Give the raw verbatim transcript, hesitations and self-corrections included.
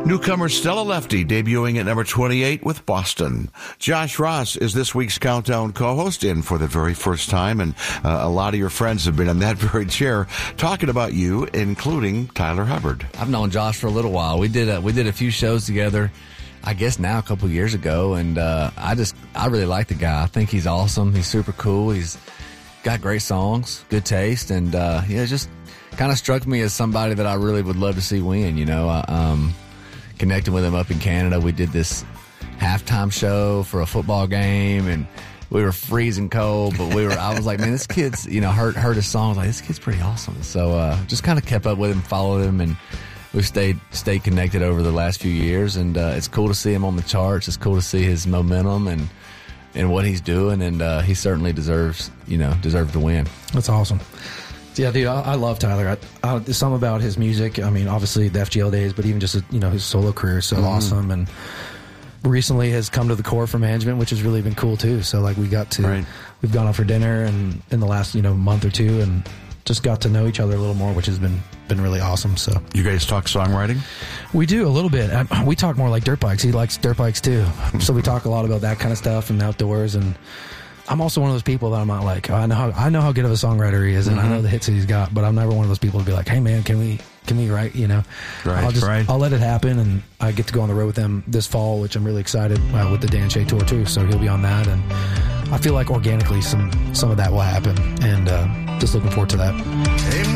Newcomer Stella Lefty debuting at number twenty-eight with Boston. Josh Ross is this week's Countdown co-host in for the very first time, and uh, a lot of your friends have been in that very chair talking about you, including Tyler Hubbard. I've known Josh for a little while. We did a, we did a few shows together, I guess now a couple years ago, and uh, I just I really like the guy. I think he's awesome. He's super cool. He's got great songs, good taste, and uh, yeah, just kind of struck me as somebody that I really would love to see win. You know, uh, um. Connecting with him up in Canada, we did this halftime show for a football game, and we were freezing cold, but we were, I was like, man, this kid's, you know, heard, heard his song. I was like, this kid's pretty awesome. So, uh, just kind of kept up with him, followed him, and we've stayed, stayed connected over the last few years. And, uh, it's cool to see him on the charts. It's cool to see his momentum and, and what he's doing. And, uh, he certainly deserves, you know, deserves to win. That's awesome. Yeah, dude, I, I love Tyler. I, I, there's something about his music. I mean, obviously the F G L days, but even just, you know, his solo career is so mm-hmm. awesome. And recently has come to the core for management, which has really been cool too. So like we got to, right. we've gone out for dinner and in the last, you know, month or two, and just got to know each other a little more, which has been, been really awesome. So you guys talk songwriting? We do a little bit. I, we talk more like dirt bikes. He likes dirt bikes too. So we talk a lot about that kind of stuff and outdoors. And I'm also one of those people that I'm not like, oh, I know how, I know how good of a songwriter he is, and mm-hmm. I know the hits that he's got, but I'm never one of those people to be like, hey man, can we, can we write, you know? Right, I'll just, right. I'll let it happen, and I get to go on the road with him this fall, which I'm really excited uh, with the Dan Shea tour too, so he'll be on that, and I feel like organically some, some of that will happen, and uh, just looking forward to that.